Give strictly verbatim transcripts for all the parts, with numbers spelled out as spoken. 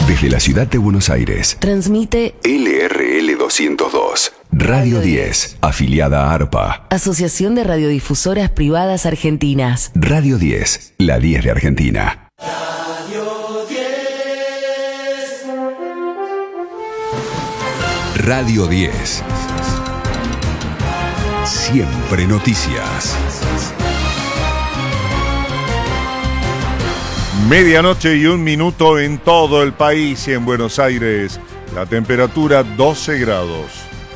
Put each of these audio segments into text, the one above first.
Desde la ciudad de Buenos Aires, transmite L R L doscientos dos, Radio diez, afiliada a ARPA. Asociación de Radiodifusoras Privadas Argentinas. Radio diez, la diez de Argentina. Radio diez. Radio diez. Siempre noticias. Medianoche y un minuto en todo el país y en Buenos Aires. La temperatura doce grados.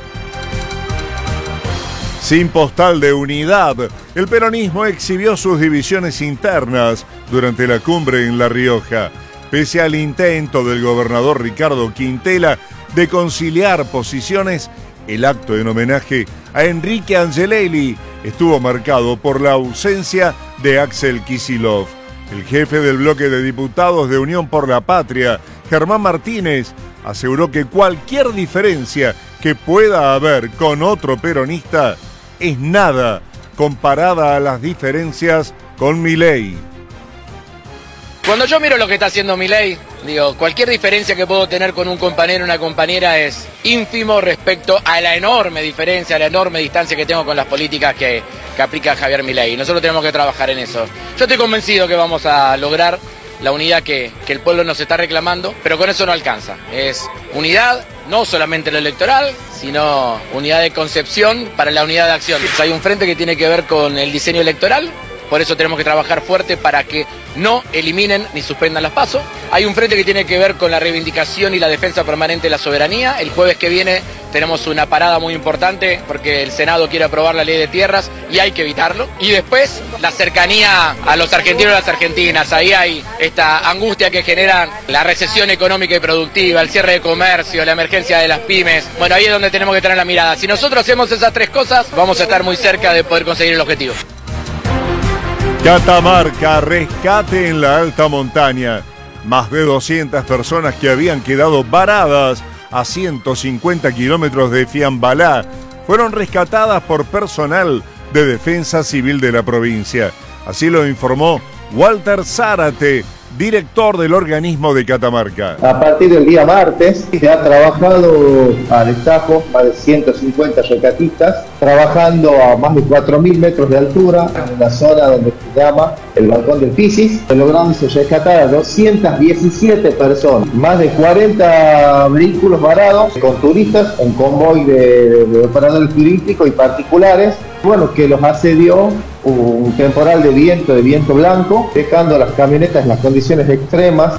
Sin postal de unidad, el peronismo exhibió sus divisiones internas durante la cumbre en La Rioja, pese al intento del gobernador Ricardo Quintela de conciliar posiciones. El acto en homenaje a Enrique Angelelli estuvo marcado por la ausencia de Axel Kicillof. El jefe del bloque de diputados de Unión por la Patria, Germán Martínez, aseguró que cualquier diferencia que pueda haber con otro peronista es nada comparada a las diferencias con Milei. Cuando yo miro lo que está haciendo Milei, digo, cualquier diferencia que puedo tener con un compañero o una compañera es ínfimo respecto a la enorme diferencia, a la enorme distancia que tengo con las políticas que, que aplica Javier Milei. Nosotros tenemos que trabajar en eso. Yo estoy convencido que vamos a lograr la unidad que, que el pueblo nos está reclamando, pero con eso no alcanza. Es unidad, no solamente en lo electoral, sino unidad de concepción para la unidad de acción. Hay un frente que tiene que ver con el diseño electoral. Por eso tenemos que trabajar fuerte para que no eliminen ni suspendan las PASO. Hay un frente que tiene que ver con la reivindicación y la defensa permanente de la soberanía. El jueves que viene tenemos una parada muy importante porque el Senado quiere aprobar la ley de tierras y hay que evitarlo. Y después la cercanía a los argentinos y las argentinas. Ahí hay esta angustia que genera la recesión económica y productiva, el cierre de comercio, la emergencia de las pymes. Bueno, ahí es donde tenemos que tener la mirada. Si nosotros hacemos esas tres cosas, vamos a estar muy cerca de poder conseguir el objetivo. Catamarca, rescate en la alta montaña. Más de doscientas personas que habían quedado varadas a ciento cincuenta kilómetros de Fiambalá fueron rescatadas por personal de Defensa Civil de la provincia. Así lo informó Walter Zárate, director del organismo de Catamarca. A partir del día martes se ha trabajado a destajo más de ciento cincuenta rescatistas, trabajando a más de cuatro mil metros de altura en la zona donde se llama el Balcón del Pisis, lográndose rescatar a doscientas diecisiete personas, más de cuarenta vehículos varados con turistas, un convoy de, de operadores turísticos y particulares, bueno, que los asedió un temporal de viento, de viento blanco, dejando las camionetas en las condiciones extremas.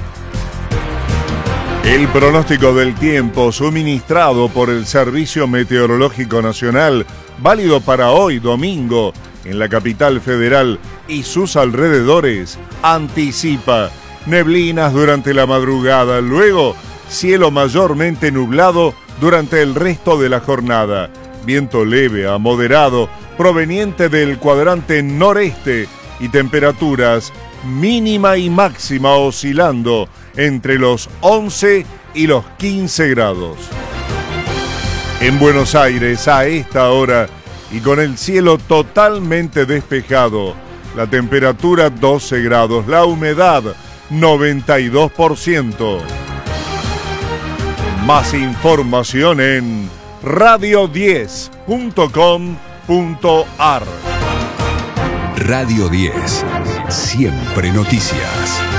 El pronóstico del tiempo suministrado por el Servicio Meteorológico Nacional, válido para hoy domingo en la capital federal y sus alrededores, anticipa neblinas durante la madrugada, luego cielo mayormente nublado durante el resto de la jornada, viento leve a moderado proveniente del cuadrante noreste y temperaturas mínima y máxima oscilando entre los once y los quince grados. En Buenos Aires, a esta hora y con el cielo totalmente despejado, la temperatura doce grados, la humedad noventa y dos por ciento. Más información en radio diez punto com punto ar. Radio diez, siempre noticias.